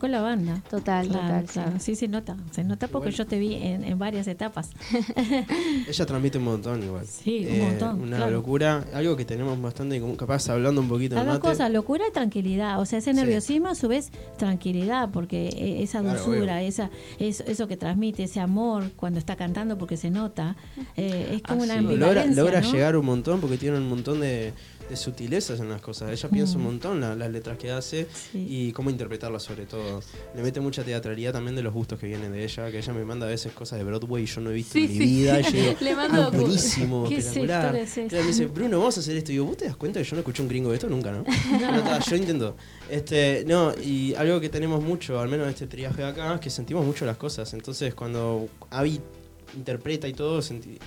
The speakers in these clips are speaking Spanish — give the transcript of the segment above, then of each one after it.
arrancó la banda. Total. Claro. Sí, se nota porque yo te vi en varias etapas. Ella transmite un montón igual. Sí, un montón. Una locura, algo que tenemos bastante, capaz hablando un poquito de Las mate. dos cosas, locura y tranquilidad. O sea, ese nerviosismo a su vez tranquilidad, porque esa dulzura, eso que transmite, ese amor cuando está cantando, porque se nota, es como una ambivalencia, logra ¿no? llegar un montón porque tiene un montón de sutilezas en las cosas. Ella piensa un montón las letras que hace y cómo interpretarlas sobre todo. Le mete mucha teatralidad también de los gustos que vienen de ella, que ella me manda a veces cosas de Broadway y yo no he visto en mi vida. Y yo le mando buenísimo, espectacular. Me dice, Bruno, vamos a hacer esto. Y digo, ¿vos te das cuenta que yo no escuché un gringo de esto nunca, no? Yo intento. Y algo que tenemos mucho, al menos en este triaje de acá, es que sentimos mucho las cosas. Entonces, cuando Abby interpreta y todo,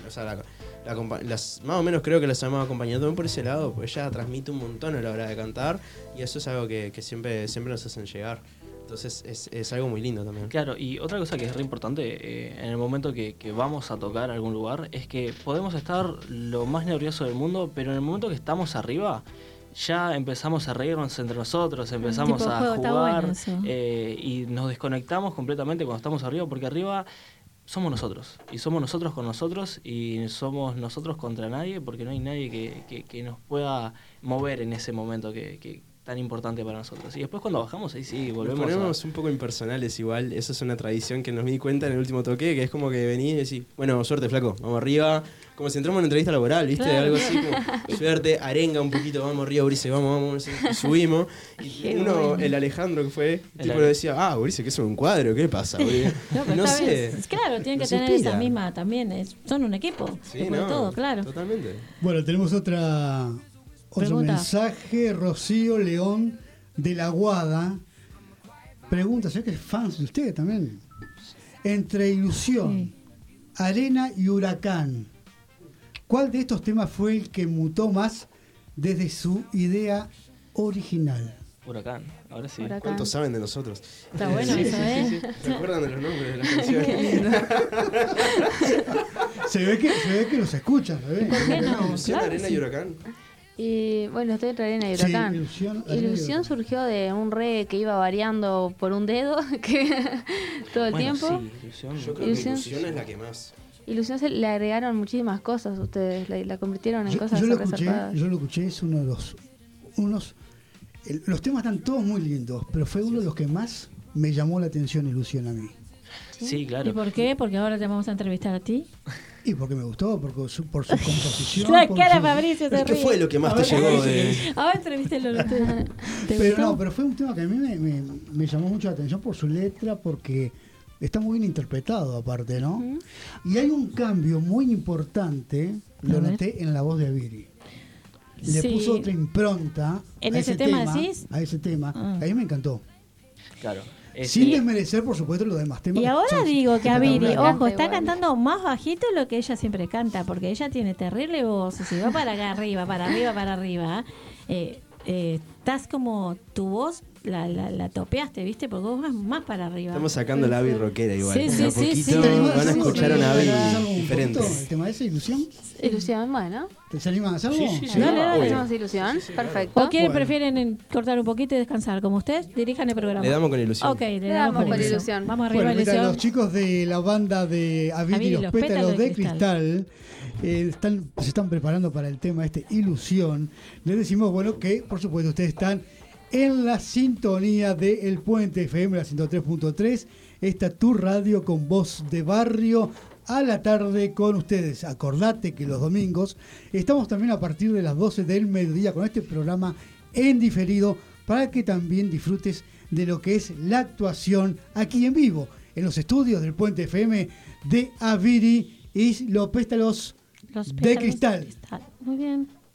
más o menos creo que las hemos acompañado también por ese lado, porque ella transmite un montón a la hora de cantar y eso es algo que siempre nos hacen llegar. Entonces es algo muy lindo también. Claro, y otra cosa que es re importante en el momento que vamos a tocar algún lugar es que podemos estar lo más nervioso del mundo, pero en el momento que estamos arriba ya empezamos a reírnos entre nosotros, empezamos a jugar y nos desconectamos completamente cuando estamos arriba, porque arriba somos nosotros, y somos nosotros con nosotros, y somos nosotros contra nadie, porque no hay nadie que nos pueda mover en ese momento que tan importante para nosotros. Y después cuando bajamos, ahí sí, volvemos. Nos ponemos un poco impersonales igual, eso es una tradición que nos di cuenta en el último toque, que es como que venís y decís, bueno, suerte flaco, vamos arriba, como si entramos en una entrevista laboral, ¿viste? Claro. Algo así como, suerte, arenga un poquito, vamos arriba, Brice, vamos, subimos. Y el Alejandro que fue, tipo le decía, Brice, que es un cuadro, ¿qué pasa? No sé. Claro, tienen que tener esa misma también, son un equipo, después de todo, claro. Totalmente. Bueno, tenemos otro mensaje. Rocío León de la Guada pregunta, sé que es fan de usted también. Entre Ilusión, Arena y Huracán, ¿cuál de estos temas fue el que mutó más desde su idea original? Huracán, ahora sí. Huracán. ¿Cuántos saben de nosotros? Está bueno eso, ¿eh? Sí. ¿Se acuerdan de los nombres de las canciones? se ve que los escuchan, ¿sabes? ¿Por qué no? Ilusión, Arena y Huracán. Y bueno, estoy entre Arena y Huracán. Sí, Ilusión surgió de un re que iba variando por un dedo todo el tiempo. Sí, yo creo que Ilusión es la que más. Ilusión le agregaron muchísimas cosas ustedes, la convirtieron en cosas resaltadas. Yo lo escuché, es uno de los temas están todos muy lindos, pero fue uno de los que más me llamó la atención Ilusión a mí. Sí, claro. ¿Y por qué? Porque ahora te vamos a entrevistar a ti. Y porque me gustó, por su composición. La cara, Fabricio, se ¿Qué ríe. fue lo que más te llegó de...? Ahora entrevístelo. Pero fue un tema que a mí me llamó mucho la atención por su letra, porque está muy bien interpretado aparte, ¿no? Uh-huh. Y hay un cambio muy importante, lo noté en la voz de Aviri. Le puso otra impronta ¿En ese tema decís? A ese tema. A mí me encantó. Claro. Sin desmerecer, por supuesto, los demás temas. Y ahora digo que Aviri, ojo, está cantando más bajito de lo que ella siempre canta, porque ella tiene terrible voz, y si va para acá arriba, para arriba, estás como tu voz la topeaste, ¿viste? Porque vos vas más para arriba. Estamos sacando la Abby rockera igual. Sí. Van a escuchar una Abby diferente. ¿El tema de esa Ilusión? Ilusión, bueno. ¿Te animas a hacerlo? Sí. Dale. Hacemos Ilusión, perfecto. ¿O prefieren cortar un poquito y descansar? Como ustedes, dirijan el programa. Le damos con Ilusión. Ok, le damos con Ilusión. Vamos arriba, Ilusión. Los chicos de la banda de Aviri y los Pétalos de Cristal se están preparando para el tema Ilusión. Les decimos, que por supuesto ustedes están en la sintonía de El Puente FM, la 103.3, esta tu radio con voz de barrio a la tarde con ustedes. Acordate que los domingos estamos también a partir de las 12 del mediodía con este programa en diferido para que también disfrutes de lo que es la actuación aquí en vivo, en los estudios del Puente FM de Aviri y los Pétalos de Cristal. Muy bien.